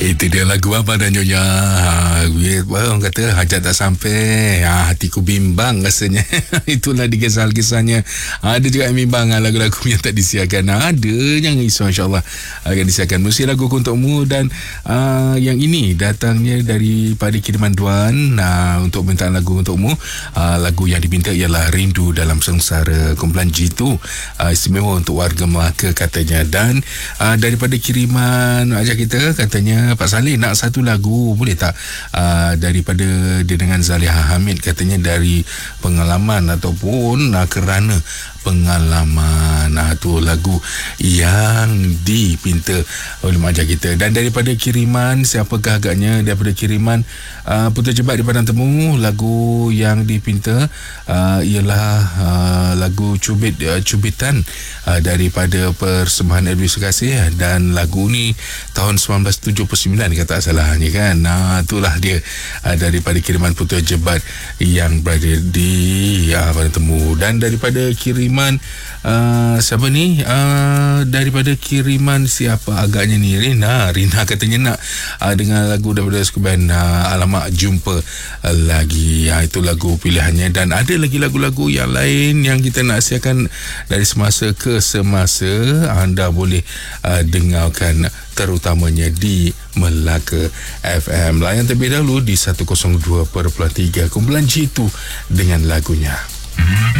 Itu dia lagu apa dan Nyonya. Orang kata hajat tak sampai, hatiku bimbang rasanya. Itulah dia kisah-kisahnya. Ada juga yang bimbang lagu-lagu yang tak disiarkan. Ada yang risau, insyaAllah akan disiarkan. Mesti lagu untukmu. Dan yang ini datangnya daripada kiriman Duan untuk minta lagu untukmu. Lagu yang diminta ialah Rindu Dalam Sengsara, kumpulan G2, istimewa untuk warga Melaka katanya. Dan daripada kiriman ajak kita, katanya Pak Saleh nak satu lagu boleh tak, daripada dia dengan Zaliha Hamid, katanya dari pengalaman ataupun kerana pengalaman. Tu lagu yang dipinta oleh majlis kita. Dan daripada kiriman, siapakah agaknya, daripada kiriman Putra Jebat di Padang Temu, lagu yang dipinta ialah lagu Cubitan daripada persembahan Elvis Sukasih. Dan lagu ni tahun 1979 kata tak salah ni kan. Itulah dia daripada kiriman Putra Jebat yang berada di Padang Temu. Dan daripada kiriman siapa ni, daripada kiriman siapa agaknya ni, Rina katanya nak dengar lagu daripada Skuban, Alamak Jumpa Lagi. Itu lagu pilihannya. Dan ada lagi lagu-lagu yang lain yang kita nak siarkan dari semasa ke semasa. Anda boleh dengarkan terutamanya di Melaka FM. Layan terlebih dahulu di 102.3 kumpulan G2 dengan lagunya